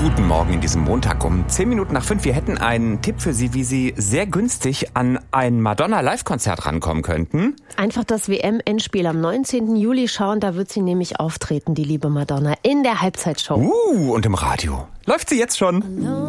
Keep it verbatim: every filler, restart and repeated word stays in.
Guten Morgen in diesem Montag um zehn Minuten nach fünf. Wir hätten einen Tipp für Sie, wie Sie sehr günstig an ein Madonna-Live-Konzert rankommen könnten. Einfach das W M-Endspiel am neunzehnten Juli schauen, da wird sie nämlich auftreten, die liebe Madonna, in der Halbzeitshow. Uh, und im Radio. Läuft sie jetzt schon?